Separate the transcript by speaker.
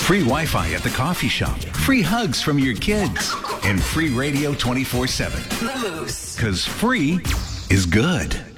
Speaker 1: Free Wi-Fi at the coffee shop, free hugs from your kids, and free radio 24/7.
Speaker 2: The Moose.
Speaker 1: Because free is good.